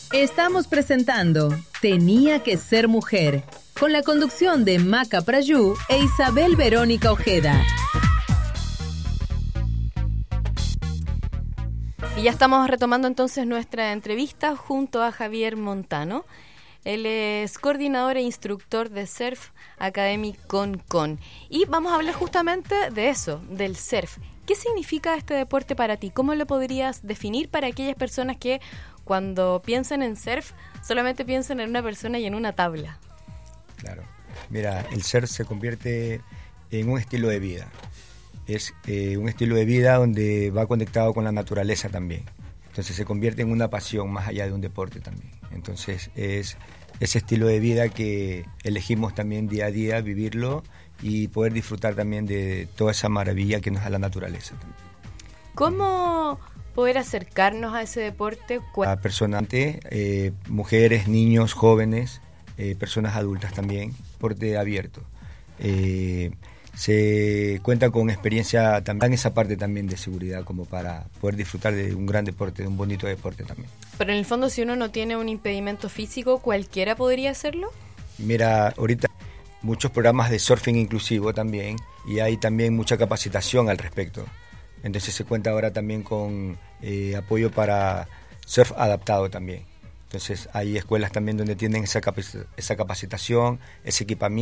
Estamos presentando Tenía que ser mujer, con la conducción de Maca Prayú e Isabel Verónica Ojeda. Y ya estamos retomando entonces nuestra entrevista junto a Javier Montano. Él es coordinador e instructor de Surf Academy Concon. Y vamos a hablar justamente de eso, del surf. ¿Qué significa este deporte para ti? ¿Cómo lo podrías definir para aquellas personas que cuando piensan en surf solamente piensan en una persona y en una tabla? Claro. Mira, el surf se convierte en un estilo de vida. Es un estilo de vida donde va conectado con la naturaleza también. Entonces se convierte en una pasión más allá de un deporte también. Entonces es ese estilo de vida que elegimos también día a día, vivirlo y poder disfrutar también de toda esa maravilla que nos da la naturaleza. ¿Cómo poder acercarnos a ese deporte? A personas, mujeres, niños, jóvenes, personas adultas también, deporte abierto. Se cuenta con experiencia también en esa parte también de seguridad como para poder disfrutar de un gran deporte, de un bonito deporte también. Pero en el fondo, si uno no tiene un impedimento físico, ¿cualquiera podría hacerlo? Mira, ahorita muchos programas de surfing inclusivo también y hay también mucha capacitación al respecto. Entonces se cuenta ahora también con apoyo para surf adaptado también. Entonces hay escuelas también donde tienen esa capacitación, ese equipamiento.